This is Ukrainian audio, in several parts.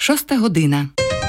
6 година.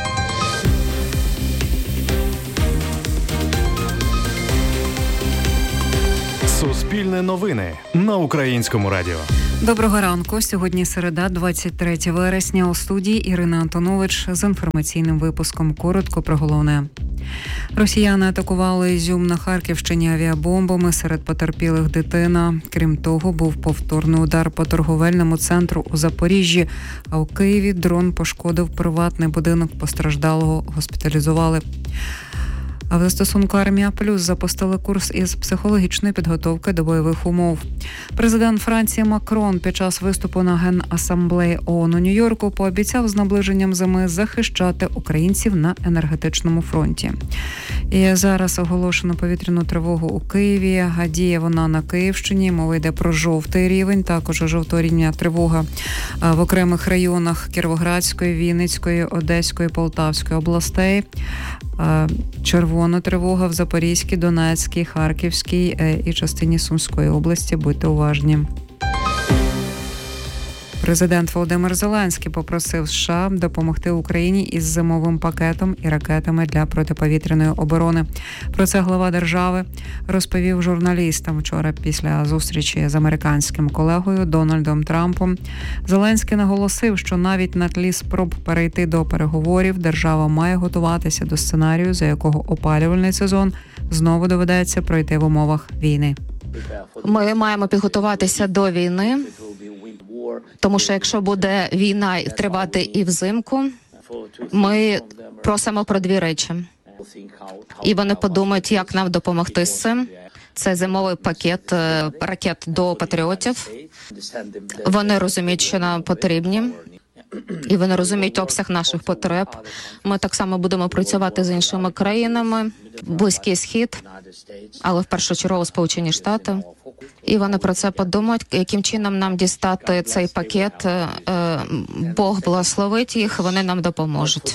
Суспільне новини на Українському радіо. Доброго ранку. Сьогодні середа, 23 вересня. У студії Ірина Антонович з інформаційним випуском. Коротко про головне. Росіяни атакували Ізюм на Харківщині авіабомбами. Серед потерпілих дитина. Крім того, був повторний удар по торговельному центру у Запоріжжі. А у Києві дрон пошкодив приватний будинок. Постраждалого госпіталізували. А в застосунку «Армія Плюс» запустили курс із психологічної підготовки до бойових умов. Президент Франції Макрон під час виступу на Генасамблеї ООН у Нью-Йорку пообіцяв з наближенням зими захищати українців на енергетичному фронті. І зараз оголошено повітряну тривогу у Києві. Діє вона на Київщині. Мова йде про жовтий рівень, також жовтого рівня тривога в окремих районах Кіровоградської, Вінницької, Одеської, Полтавської областей. Червона тривога в Запорізькій, Донецькій, Харківській і частині Сумської області. Будьте уважні. Президент Володимир Зеленський попросив США допомогти Україні із зимовим пакетом і ракетами для протиповітряної оборони. Про це глава держави розповів журналістам вчора після зустрічі з американським колегою Дональдом Трампом. Зеленський наголосив, що навіть на тлі спроб перейти до переговорів держава має готуватися до сценарію, за якого опалювальний сезон знову доведеться пройти в умовах війни. Ми маємо підготуватися до війни, тому що якщо буде війна тривати і взимку, ми просимо про дві речі. І вони подумають, як нам допомогти з цим. Це зимовий пакет ракет до патріотів. Вони розуміють, що нам потрібні. І вони розуміють обсяг наших потреб. Ми так само будемо працювати з іншими країнами, Близький Схід, але в першу чергу Сполучені Штати. І вони про це подумають, яким чином нам дістати цей пакет. Бог благословить їх, вони нам допоможуть.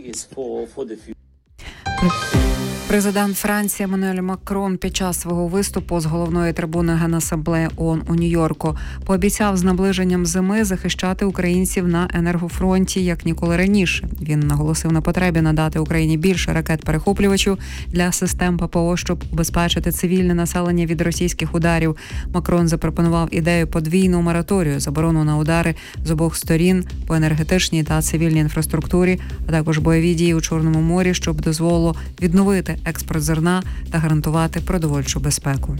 Президент Франції Еммануель Макрон під час свого виступу з головної трибуни Генасамблеї ООН у Нью-Йорку пообіцяв з наближенням зими захищати українців на енергофронті як ніколи раніше. Він наголосив на потребі надати Україні більше ракет-перехоплювачів для систем ППО, щоб убезпечити цивільне населення від російських ударів. Макрон запропонував ідею подвійного мораторію, заборону на удари з обох сторін по енергетичній та цивільній інфраструктурі, а також бойові дії у Чорному морі, щоб дозволило відновити експорт зерна та гарантувати продовольчу безпеку.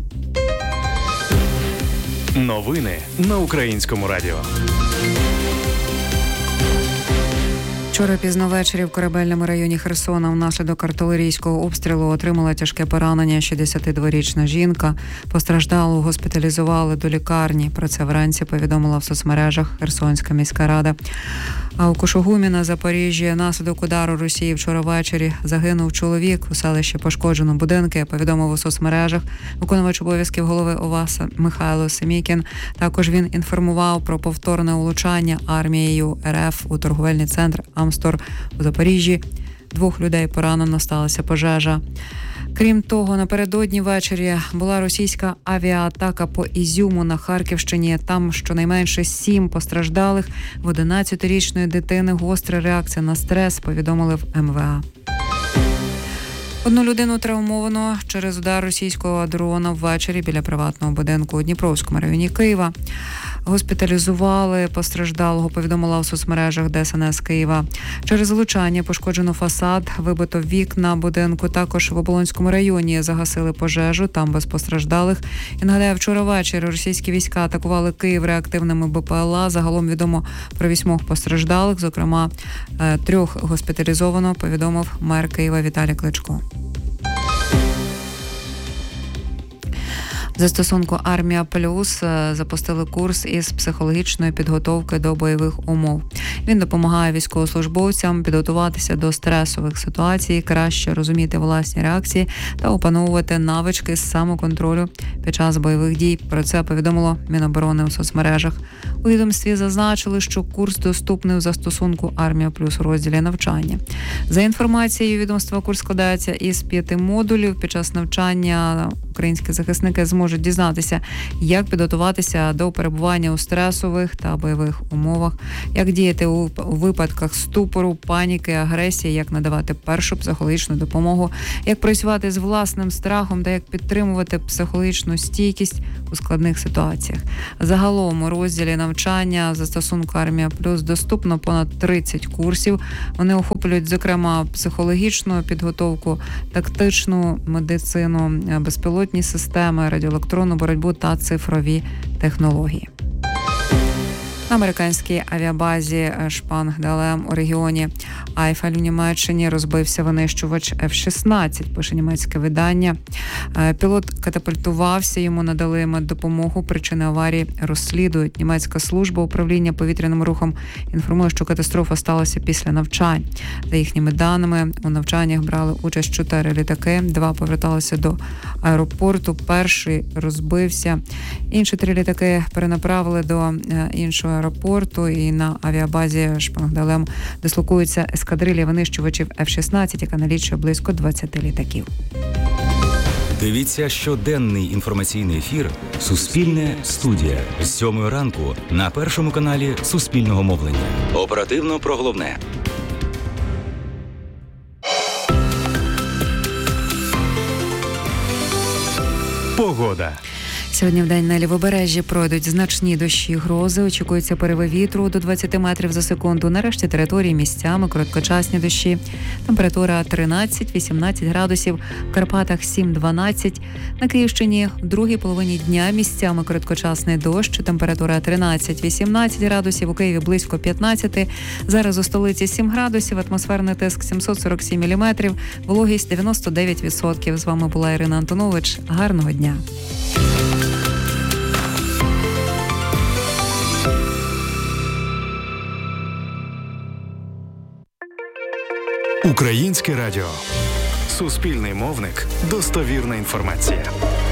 Новини на Українському радіо. Вчора пізно ввечері в Корабельному районі Херсона внаслідок артилерійського обстрілу отримала тяжке поранення 62-річна жінка. Постраждалу госпіталізували до лікарні. Про це вранці повідомила в соцмережах Херсонська міська рада. А у Кушугумі на Запоріжжі внаслідок удару Росії вчора ввечері загинув чоловік. У селищі пошкоджено будинки, повідомив у соцмережах виконувач обов'язків голови ОВА Михайло Семікін. Також він інформував про повторне влучання армією РФ у торговельний центр Амстор у Запоріжжі. 2 людей поранено, сталася пожежа. Крім того, напередодні ввечері була російська авіаатака по Ізюму на Харківщині. Там щонайменше 7 постраждалих. В 11-річної дитини гостра реакція на стрес, повідомили в МВА. Одну людину травмовано через удар російського дрона ввечері біля приватного будинку у Дніпровському районі Києва. Госпіталізували постраждалого, повідомила у соцмережах ДСНС Києва. Через влучання пошкоджено фасад, вибито вікна будинку. Також в Оболонському районі загасили пожежу, там без постраждалих. І нагадаю, вчора ввечері російські війська атакували Київ реактивними БПЛА. Загалом відомо про 8 постраждалих, зокрема 3 госпіталізовано, повідомив мер Києва Віталій Кличко. В застосунку «Армія Плюс» запустили курс із психологічної підготовки до бойових умов. Він допомагає військовослужбовцям підготуватися до стресових ситуацій, краще розуміти власні реакції та опановувати навички з самоконтролю під час бойових дій. Про це повідомило Міноборони у соцмережах. У відомстві зазначили, що курс доступний у застосунку «Армія Плюс» у розділі навчання. За інформацією відомства, курс складається із 5 модулів. Під час навчання українські захисники зможуть дізнатися, як підготуватися до перебування у стресових та бойових умовах, як діяти у у випадках ступору, паніки, агресії, як надавати першу психологічну допомогу, як працювати з власним страхом та як підтримувати психологічну стійкість у складних ситуаціях. Загалом у розділі навчання застосунку «Армія Плюс» доступно понад 30 курсів. Вони охоплюють, зокрема, психологічну підготовку, тактичну медицину, безпілотні системи, радіоелектронну боротьбу та цифрові технології. На американській авіабазі Шпангдалем у регіоні Айфель в Німеччині розбився винищувач F-16, пише німецьке видання. Пілот катапультувався, йому надали меддопомогу, причини аварії розслідують. Німецька служба управління повітряним рухом інформує, що катастрофа сталася після навчань. За їхніми даними, у навчаннях брали участь 4 літаки, 2 поверталися до аеропорту, перший розбився. Інші 3 літаки перенаправили до іншого аеропорту, і на авіабазі Шпангдалем дислокується ескадрилля винищувачів F-16, яка налічує близько 20 літаків. Дивіться щоденний інформаційний ефір «Суспільне студія» з 7 ранку на Першому каналі Суспільного мовлення. Оперативно про головне. Погода. Сьогодні вдень на лівобережжі пройдуть значні дощі, грози. Очікується пориви вітру до 20 метрів за секунду. На решті території місцями короткочасні дощі. Температура 13-18 градусів. В Карпатах 7-12. На Київщині в другій половині дня місцями короткочасний дощ. Температура 13-18 градусів. У Києві близько 15. Зараз у столиці 7 градусів. Атмосферний тиск 747 міліметрів. Вологість 99%. З вами була Ірина Антонович. Гарного дня. Українське радіо. Суспільний мовник. Достовірна інформація.